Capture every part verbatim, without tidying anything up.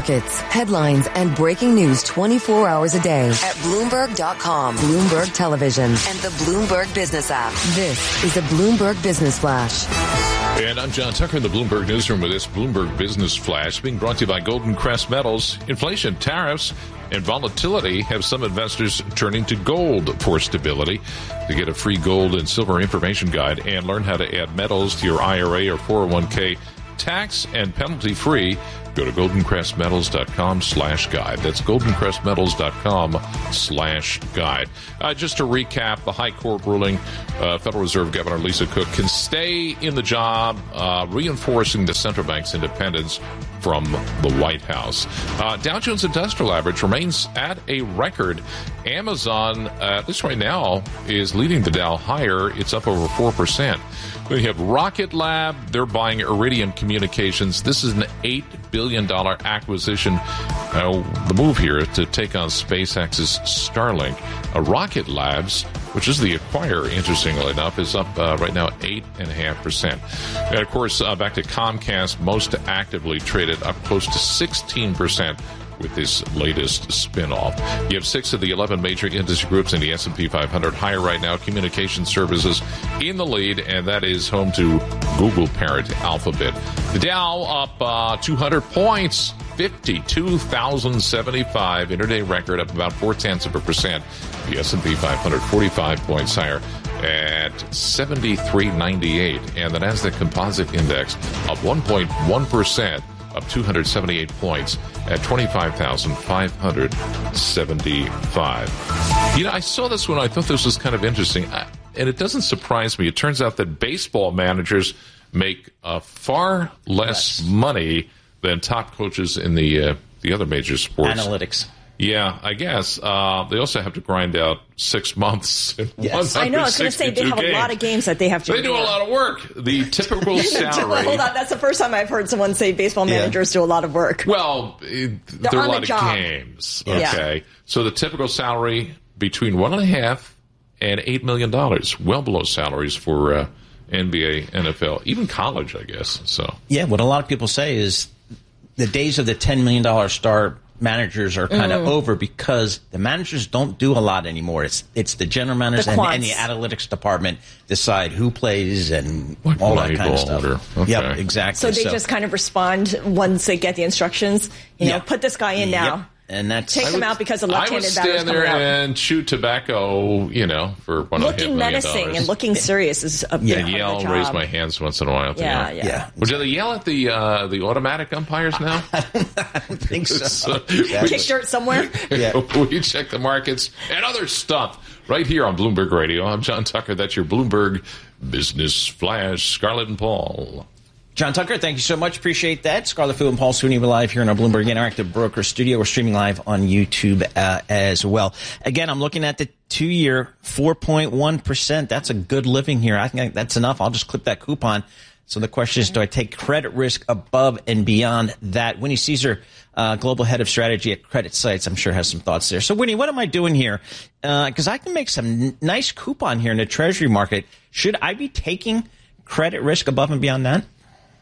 markets, headlines, and breaking news twenty-four hours a day at Bloomberg dot com, Bloomberg Television, and the Bloomberg Business app. This is a Bloomberg Business Flash. And I'm John Tucker in the Bloomberg Newsroom with this Bloomberg Business Flash, being brought to you by Golden Crest Metals. Inflation, tariffs, and volatility have some investors turning to gold for stability. To get a free gold and silver information guide and learn how to add metals to your I R A or four oh one k tax and penalty free, go to goldencrestmetals.com slash guide. That's goldencrestmetals.com slash guide. Uh, just to recap, the High Court ruling, uh, Federal Reserve Governor Lisa Cook can stay in the job, uh, reinforcing the central bank's independence from the White House. Uh, Dow Jones Industrial Average remains at a record. Amazon, uh, at least right now, is leading the Dow higher. It's up over four percent. We have Rocket Lab. They're buying Iridium Communications. This is an eight billion dollars acquisition. Uh, the move here is to take on SpaceX's Starlink. Uh, Rocket Labs, which is the acquirer, interestingly enough, is up uh, right now eight point five percent. And, of course, uh, back to Comcast, most actively traded, up close to sixteen percent with this latest spin-off. You have six of the eleven major industry groups in the S and P five hundred higher right now. Communication services in the lead, and that is home to Google parent Alphabet. The Dow up uh, two hundred points, fifty-two thousand seventy-five, intraday record up about four-tenths of a percent. The S and P five hundred forty-five points higher at seventy-three ninety-eight, and the Nasdaq Composite Index up one point one percent, up two hundred seventy-eight points at twenty-five thousand five hundred seventy-five. You know, I saw this one. I thought this was kind of interesting, I, and it doesn't surprise me. It turns out that baseball managers make uh, far less yes. money than top coaches in the uh, the other major sports. Analytics. Yeah, I guess. Uh, they also have to grind out six months. Yes. I know. I was going to say they have games. a lot of games that they have to They do a lot of work. The typical salary. Hold on. That's the first time I've heard someone say baseball managers yeah. do a lot of work. Well, it, there are a lot the of job. games. Yeah. Okay. So the typical salary between one and a half and eight million dollars. Well below salaries for uh, N B A, N F L, even college, I guess. So yeah, what a lot of people say is the days of the ten million dollars star managers are kind of mm. over because the managers don't do a lot anymore. It's it's the general managers the and, and the analytics department decide who plays and like all that kind of stuff. Okay. Yep, exactly. So they so, just kind of respond once they get the instructions. You know, yep. put this guy in now. Yep. And that's take them out because of left-handed batters. I would stand there and chew tobacco, you know, for one and a half million dollars. Looking menacing and looking serious is a big yeah. part yell, of the job. Raise my hands once in a while. Yeah, you yeah. yeah. Well, do they yell at the uh, the automatic umpires now? I don't think so. so Kick dirt somewhere. Yeah. We check the markets and other stuff right here on Bloomberg Radio. I'm John Tucker. That's your Bloomberg Business Flash. Scarlett and Paul. John Tucker, thank you so much. Appreciate that. Scarlett Fu and Paul Sweeney, we're live here in our Bloomberg Interactive Broker studio. We're streaming live on YouTube uh, as well. Again, I'm looking at the two-year, four point one percent. That's a good living here. I think that's enough. I'll just clip that coupon. So the question is, do I take credit risk above and beyond that? Winnie Caesar, uh, Global Head of Strategy at Credit Sites, I'm sure has some thoughts there. So, Winnie, what am I doing here? Because uh, I can make some n- nice coupon here in the Treasury market. Should I be taking credit risk above and beyond that?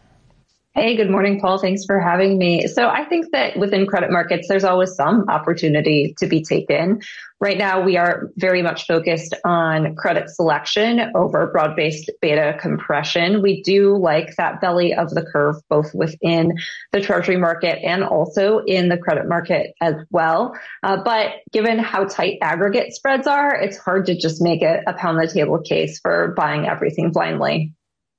Hey, good morning, Paul. Thanks for having me. So I think that within credit markets, there's always some opportunity to be taken. Right now, we are very much focused on credit selection over broad-based beta compression. We do like that belly of the curve, both within the Treasury market and also in the credit market as well. Uh, but given how tight aggregate spreads are, it's hard to just make a, a pound the table case for buying everything blindly.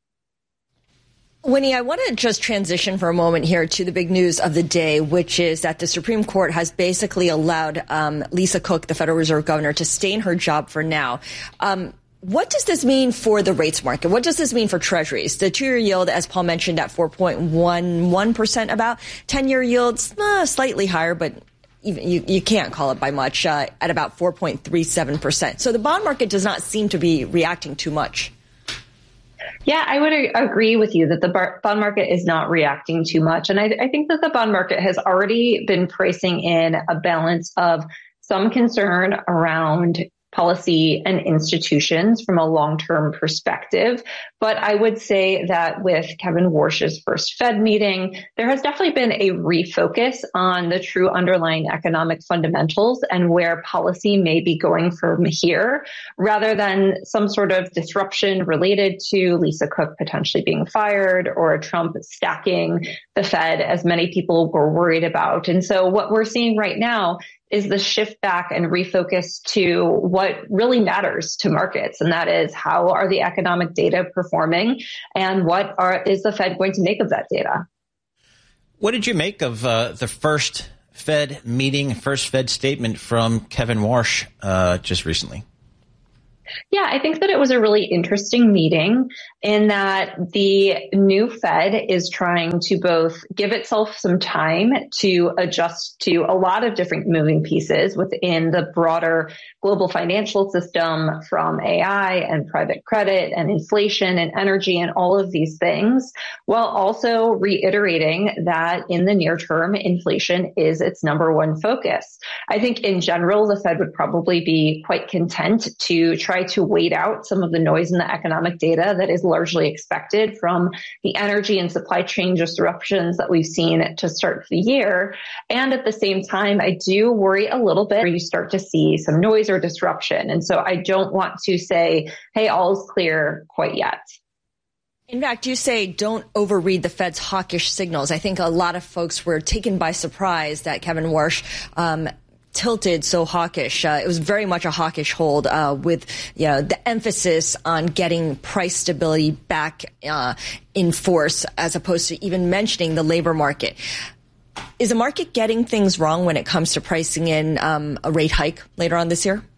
Winnie, I want to just transition for a moment here to the big news of the day, which is that the Supreme Court has basically allowed um, Lisa Cook, the Federal Reserve Governor, to stay in her job for now. Um, what does this mean for the rates market? What does this mean for treasuries? The two-year yield, as Paul mentioned, at four point one one percent about. ten-year yields, uh, slightly higher, but even, you, you can't call it by much, uh, at about four point three seven percent. So the bond market does not seem to be reacting too much. Yeah, I would agree with you that the bond market is not reacting too much. And I, I think that the bond market has already been pricing in a balance of some concern around policy and institutions from a long-term perspective. But I would say that with Kevin Warsh's first Fed meeting, there has definitely been a refocus on the true underlying economic fundamentals and where policy may be going from here, rather than some sort of disruption related to Lisa Cook potentially being fired or Trump stacking the Fed, as many people were worried about. And so what we're seeing right now is the shift back and refocus to what really matters to markets. And that is, how are the economic data performing and what are, is the Fed going to make of that data? What did you make of uh, the first Fed meeting, first Fed statement from Kevin Warsh uh, just recently? Yeah, I think that it was a really interesting meeting in that the new Fed is trying to both give itself some time to adjust to a lot of different moving pieces within the broader global financial system, from A I and private credit and inflation and energy and all of these things, while also reiterating that in the near term, inflation is its number one focus. I think in general, the Fed would probably be quite content to try to wait out some of the noise in the economic data that is largely expected from the energy and supply chain disruptions that we've seen to start the year. And at the same time, I do worry a little bit where you start to see some noise or disruption. And so I don't want to say, hey, all's clear quite yet. In fact, you say don't overread the Fed's hawkish signals. I think a lot of folks were taken by surprise that Kevin Warsh um, tilted so hawkish. Uh, it was very much a hawkish hold uh, with you know, the emphasis on getting price stability back uh, in force, as opposed to even mentioning the labor market. Is the market getting things wrong when it comes to pricing in um, a rate hike later on this year?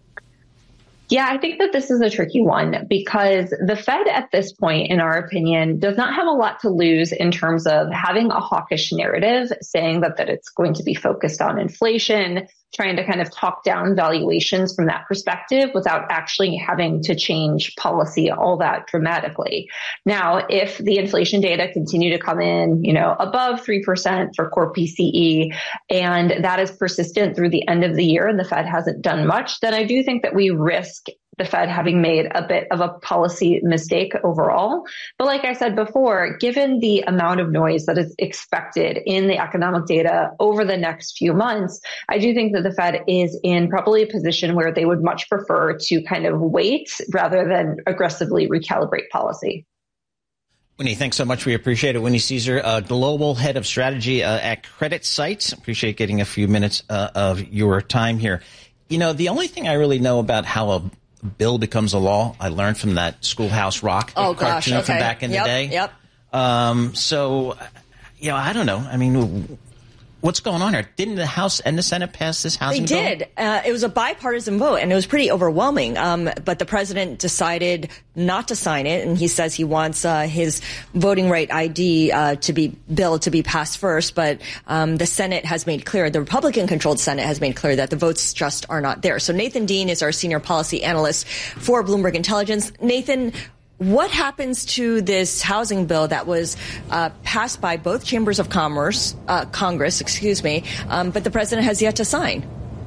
Yeah, I think that this is a tricky one because the Fed at this point, in our opinion, does not have a lot to lose in terms of having a hawkish narrative, saying that, that it's going to be focused on inflation, trying to kind of talk down valuations from that perspective without actually having to change policy all that dramatically. Now, if the inflation data continue to come in, you know, above three percent for core P C E, and that is persistent through the end of the year and the Fed hasn't done much, then I do think that we risk the Fed having made a bit of a policy mistake overall. But like I said before, given the amount of noise that is expected in the economic data over the next few months, I do think that the Fed is in probably a position where they would much prefer to kind of wait rather than aggressively recalibrate policy. Winnie, thanks so much. We appreciate it. Winnie Cisar, uh, Global Head of Strategy uh, at CreditSights. Appreciate getting a few minutes uh, of your time here. You know, the only thing I really know about how a bill becomes a law, I learned from that Schoolhouse Rock oh, cartoon gosh, okay. from back in yep, the day. Yep. Um, so, you know, I don't know. I mean, what's going on here? Didn't the House and the Senate pass this housing bill? They did. Uh, it was a bipartisan vote, and it was pretty overwhelming. Um, but the president decided not to sign it, and he says he wants uh, his voting right I D uh, to be bill to be passed first. But um, the Senate has made clear, the Republican-controlled Senate has made clear that the votes just are not there. So Nathan Dean is our senior policy analyst for Bloomberg Intelligence. Nathan, what happens to this housing bill that was uh, passed by both chambers of commerce, uh, Congress, excuse me, um, but the president has yet to sign?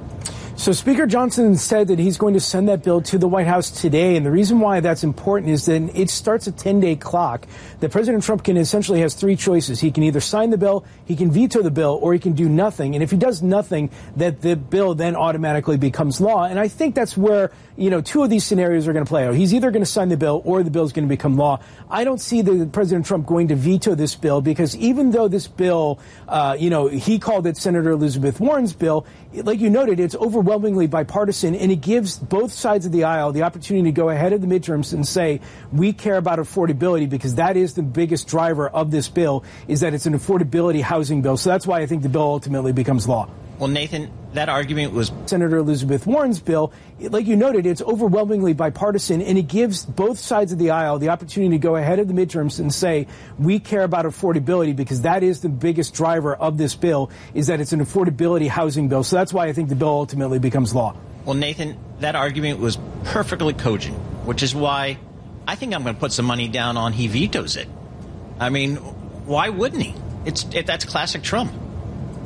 So Speaker Johnson said that he's going to send that bill to the White House today. And the reason why that's important is that it starts a ten-day clock that President Trump can essentially has three choices. He can either sign the bill, he can veto the bill, or he can do nothing. And if he does nothing, that the bill then automatically becomes law. And I think that's where, you know, two of these scenarios are going to play out. He's either going to sign the bill or the bill is going to become law. I don't see the President Trump going to veto this bill because even though this bill, uh, you know, he called it Senator Elizabeth Warren's bill, like you noted, it's overwhelmingly bipartisan, and it gives both sides of the aisle the opportunity to go ahead of the midterms and say, we care about affordability because that is the biggest driver of this bill, is that it's an affordability housing bill. So that's why I think the bill ultimately becomes law. Well, Nathan, that argument was Senator Elizabeth Warren's bill. Like you noted, it's overwhelmingly bipartisan, and it gives both sides of the aisle the opportunity to go ahead of the midterms and say, we care about affordability because that is the biggest driver of this bill, is that it's an affordability housing bill. So that's why I think the bill ultimately becomes law. Well, Nathan, that argument was perfectly cogent, which is why I think I'm going to put some money down on he vetoes it. I mean, why wouldn't he? It's it, that's classic Trump.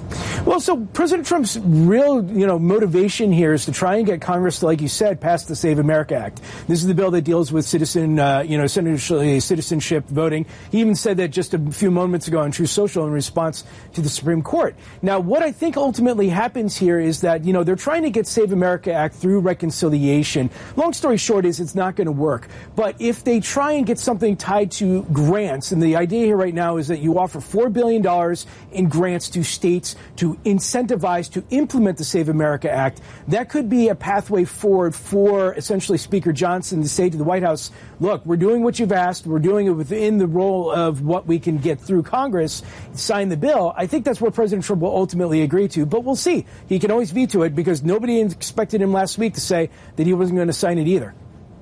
Well, so President Trump's real, you know, motivation here is to try and get Congress to, like you said, pass the Save America Act. This is the bill that deals with citizen, uh, you know, citizenship voting. He even said that just a few moments ago on True Social in response to the Supreme Court. Now, what I think ultimately happens here is that, you know, they're trying to get Save America Act through reconciliation. Long story short is it's not going to work. But if they try and get something tied to grants, and the idea here right now is that you offer four billion dollars in grants to states to incentivize to implement the Save America Act, that could be a pathway forward for essentially Speaker Johnson to say to the White House, look, we're doing what you've asked. We're doing it within the role of what we can get through Congress, sign the bill. I think that's what President Trump will ultimately agree to, but we'll see. He can always veto it because nobody expected him last week to say that he wasn't going to sign it either.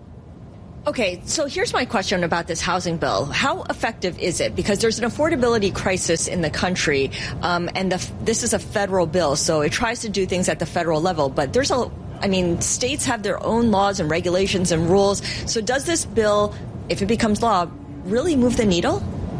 Okay, so here's my question about this housing bill. How effective is it? Because there's an affordability crisis in the country, um, and the, this is a federal bill, so it tries to do things at the federal level. But there's a, I mean, states have their own laws and regulations and rules. So does this bill, if it becomes law, really move the needle?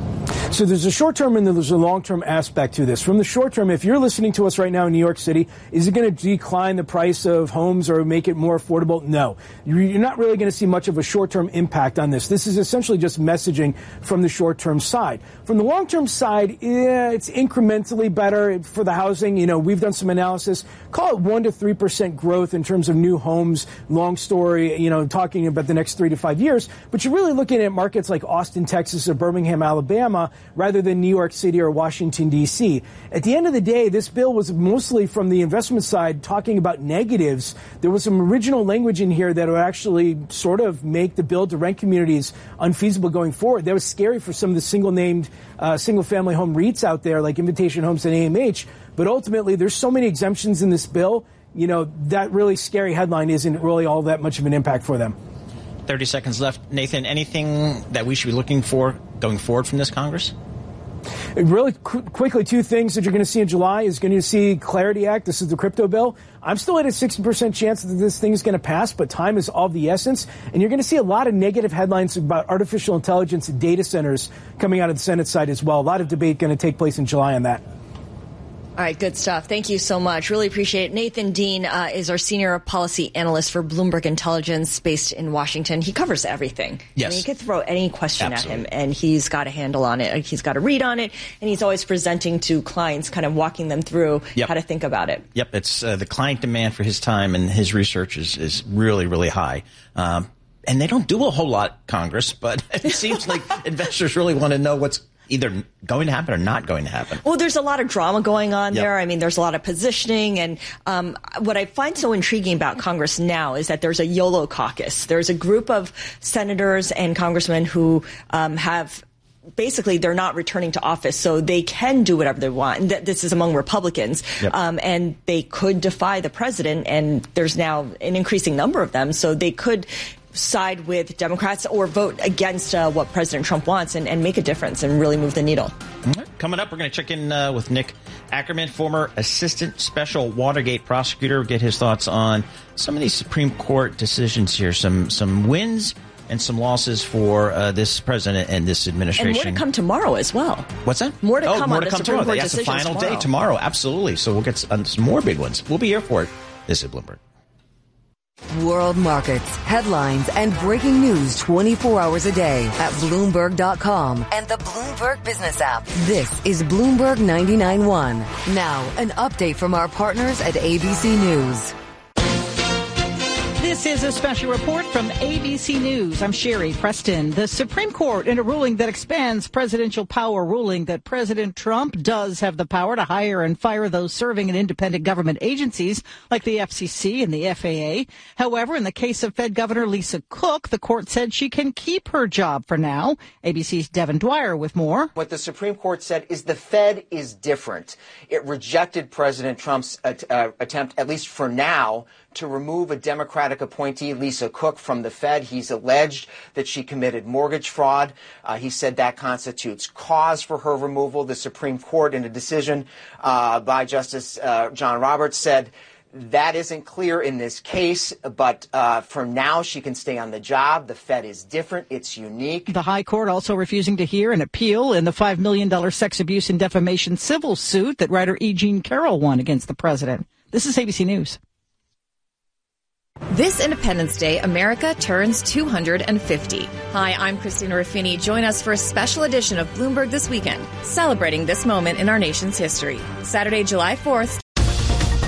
So there's a short-term and there's a long-term aspect to this. From the short term, if you're listening to us right now in New York City, is it going to decline the price of homes or make it more affordable? No. You're not really going to see much of a short-term impact on this. This is essentially just messaging from the short-term side. From the long-term side, yeah, it's incrementally better for the housing. You know, we've done some analysis. Call it one to three percent growth in terms of new homes. Long story, you know, talking about the next three to five years. But you're really looking at markets like Austin, Texas, or Birmingham, Alabama, rather than New York City or Washington, D C. At the end of the day, this bill was mostly from the investment side talking about negatives. There was some original language in here that would actually sort of make the build-to-rent communities unfeasible going forward. That was scary for some of the single-named, uh, single-family home REITs out there like Invitation Homes and A M H. But ultimately, there's so many exemptions in this bill, you know, that really scary headline isn't really all that much of an impact for them. thirty seconds left. Nathan, anything that we should be looking for going forward from this Congress? Really qu- quickly, two things that you're going to see in July is going to see Clarity Act. This is the crypto bill. I'm still at a sixty percent chance that this thing is going to pass, but time is of the essence. And you're going to see a lot of negative headlines about artificial intelligence and data centers coming out of the Senate side as well. A lot of debate going to take place in July on that. All right, good stuff. Thank you so much. Really appreciate it. Nathan Dean uh, is our senior policy analyst for Bloomberg Intelligence based in Washington. He covers everything. Yes. I mean, you could throw any question Absolutely. at him, and he's got a handle on it. He's got a read on it, and he's always presenting to clients, kind of walking them through yep. how to think about it. Yep, it's uh, the client demand for his time and his research is, is really, really high. Um, and they don't do a whole lot, Congress, but it seems like investors really want to know what's either going to happen or not going to happen. Well, there's a lot of drama going on yep. there. I mean, there's a lot of positioning. And um, what I find so intriguing about Congress now is that there's a YOLO caucus. There's a group of senators and congressmen who um, have basically they're not returning to office, so they can do whatever they want. And th- this is among Republicans. Yep. Um, and they could defy the president. And there's now an increasing number of them. So they could side with Democrats or vote against uh, what President Trump wants and, and make a difference and really move the needle. Right. Coming up, we're going to check in uh, with Nick Ackerman, former assistant special Watergate prosecutor, get his thoughts on some of these Supreme Court decisions here, some some wins and some losses for uh, this president and this administration. And more to come tomorrow as well. What's that? More to oh, come more on to the come Supreme tomorrow. Court That's the decisions final tomorrow. day tomorrow. Absolutely. So we'll get some, some more big ones. We'll be here for it. This is Bloomberg. World markets, headlines, and breaking news twenty-four hours a day at Bloomberg dot com and the Bloomberg Business app. This is Bloomberg ninety-nine point one. Now, an update from our partners at A B C News. This is a special report from A B C News. I'm Sherry Preston. The Supreme Court, in a ruling that expands presidential power, ruling that President Trump does have the power to hire and fire those serving in independent government agencies like the F C C and the F A A. However, in the case of Fed Governor Lisa Cook, the court said she can keep her job for now. A B C's Devin Dwyer with more. What the Supreme Court said is the Fed is different. It rejected President Trump's uh, uh, attempt, at least for now, to remove a Democratic appointee, Lisa Cook, from the Fed. He's alleged that she committed mortgage fraud. Uh, he said that constitutes cause for her removal. The Supreme Court, in a decision uh, by Justice uh, John Roberts, said That isn't clear in this case, but uh, for now, she can stay on the job. The Fed is different. It's unique. The High Court also refusing to hear an appeal in the five million dollars sex abuse and defamation civil suit that writer E. Jean Carroll won against the president. This is A B C News. This Independence Day, America turns two hundred fifty. Hi, I'm Christina Ruffini. Join us for a special edition of Bloomberg This Weekend, celebrating this moment in our nation's history. Saturday, July fourth.